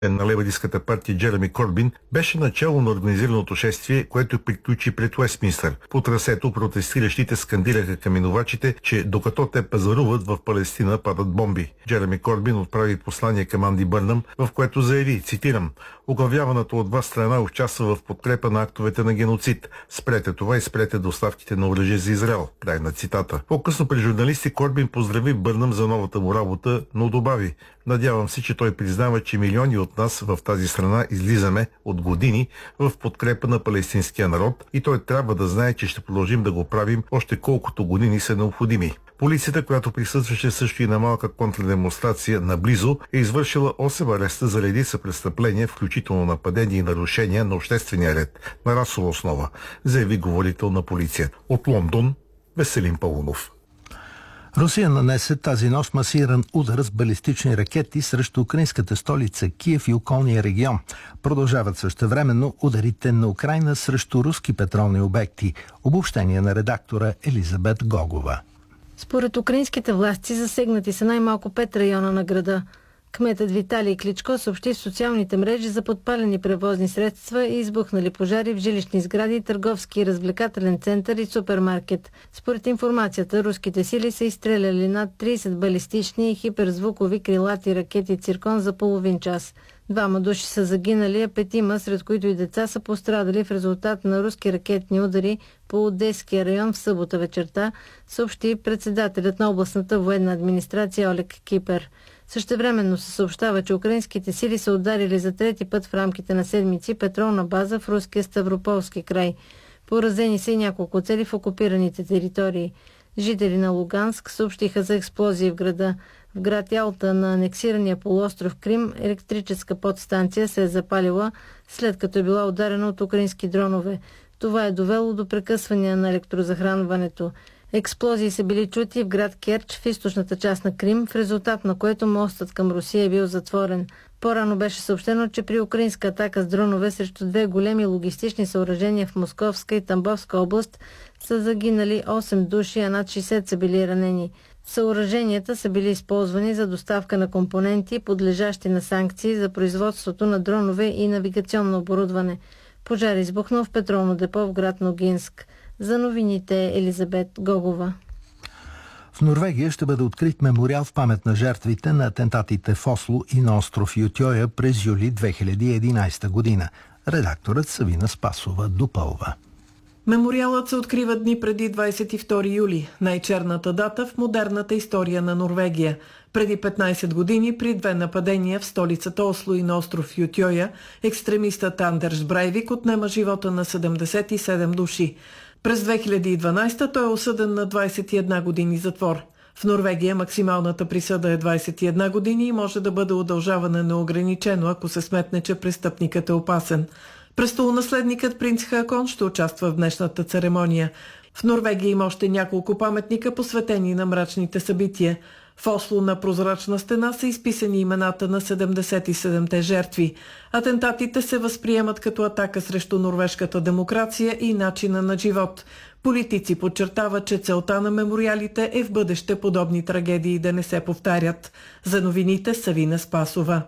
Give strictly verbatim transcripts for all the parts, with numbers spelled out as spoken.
на лейбористската партия Джереми Корбин беше начало на организираното шествие, което приключи пред Уестминстър. По трасето протестиращите скандираха към минувачите, че докато те пазаруват в Палестина падат бомби. Джереми Корбин отправи послание към Анди Бърнъм, в което заяви, цитирам: "Оглавяваната от вас страна участва в подкрепа на актовете на геноцид. Спрете това и спрете доставките на оръжие за Израел." Край на цитата. По-късно при журналисти Корбин поздрави Бърнъм за новата му работа, но добави: "Надявам се, че той признава, че милиони от нас в тази страна излизаме от години в подкрепа на палестинския народ и той трябва да знае, че ще продължим да го правим още колкото години са необходими." Полицията, която присъстваше също и на малка контрадемонстрация наблизо, е извършила осем ареста за редица престъпления, включително нападения и нарушения на обществения ред на расова основа, заяви говорител на полицията. От Лондон, Веселин Паунов. Русия нанесе тази нощ масиран удар с балистични ракети срещу украинската столица Киев и околния регион. Продължават същевременно ударите на Украйна срещу руски петролни обекти. Обобщение на редактора Елизабет Гогова. Според украинските власти засегнати са най-малко пет района на града. Кметът Виталий Кличко съобщи в социалните мрежи за подпалени превозни средства и избухнали пожари в жилищни сгради, търговски и развлекателен център и супермаркет. Според информацията, руските сили са изстреляли над трийсет балистични и хиперзвукови крилати ракети "Циркон" за половин час. Двама души са загинали, а петима, сред които и деца, са пострадали в резултат на руски ракетни удари по Одеския район в събота вечерта, съобщи председателят на областната военна администрация Олег Кипер. Същевременно се съобщава, че украинските сили са ударили за трети път в рамките на седмици петролна база в руския Ставрополски край. Поразени са и няколко цели в окупираните територии. Жители на Луганск съобщиха за експлозии в града. В град Ялта на анексирания полуостров Крим електрическа подстанция се е запалила, след като е била ударена от украински дронове. Това е довело до прекъсвания на електрозахранването. Експлозии са били чути в град Керч в източната част на Крим, в резултат на което мостът към Русия е бил затворен. По-рано беше съобщено, че при украинска атака с дронове срещу две големи логистични съоръжения в Московска и Тамбовска област са загинали осем души, а над шейсет са били ранени. Съоръженията са били използвани за доставка на компоненти, подлежащи на санкции за производството на дронове и навигационно оборудване. Пожар избухнал в петролно депо в град Ногинск. За новините Елизабет Гогова. В Норвегия ще бъде открит мемориал в памет на жертвите на атентатите в Осло и на остров Ютьоя през юли две хиляди и единадесета година. Редакторът Савина Спасова допълва. Мемориалът се открива дни преди двадесет и втори юли, най-черната дата в модерната история на Норвегия. Преди петнадесет години, при две нападения в столицата Осло и на остров Ютьоя, екстремистът Андерс Брейвик отнема живота на седемдесет и седем души. През две хиляди и дванадесета той е осъден на двадесет и една години затвор. В Норвегия максималната присъда е двадесет и една години и може да бъде удължавана неограничено, ако се сметне, че престъпникът е опасен. Престолонаследникът принц Хакон ще участва в днешната церемония. В Норвегия има още няколко паметника, посветени на мрачните събития. В Осло на прозрачна стена са изписани имената на седемдесет и седемте жертви. Атентатите се възприемат като атака срещу норвежката демокрация и начина на живот. Политици подчертават, че целта на мемориалите е в бъдеще подобни трагедии да не се повтарят. За новините Савина Спасова.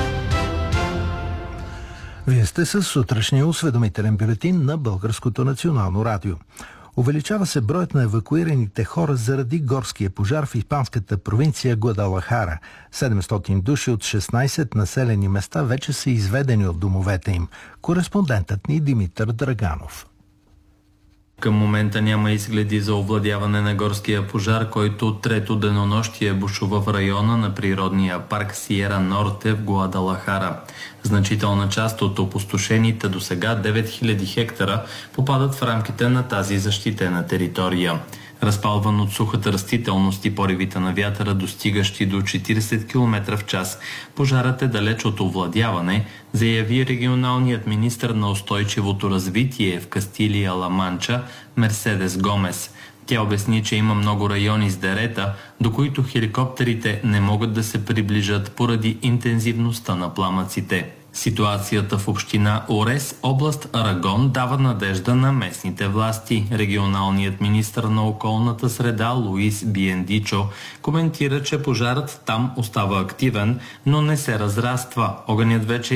Вие сте с сутрешния осведомителен бюлетин на Българското национално радио. Увеличава се броят на евакуираните хора заради горския пожар в испанската провинция Гуадалахара. седемстотин души от шестнадесет населени места вече са изведени от домовете им. Кореспондентът ни Димитър Драганов. Към момента няма изгледи за овладяване на горския пожар, който трето денонощие бушува в района на природния парк Сиера Норте в Гуадалахара. Значителна част от опустошените до сега девет хиляди хектара попадат в рамките на тази защитена територия. Разпалван от сухата растителност и поривите на вятъра, достигащи до четиридесет километра в час, пожарът е далеч от овладяване, заяви регионалният министър на устойчивото развитие в Кастилия-Ла Манча Мерседес Гомес. Тя обясни, че има много райони с дерета, до които хеликоптерите не могат да се приближат поради интензивността на пламъците. Ситуацията в община Орес, област Арагон, дава надежда на местните власти. Регионалният министър на околната среда Луис Биендичо коментира, че пожарът там остава активен, но не се разраства. Огънят вече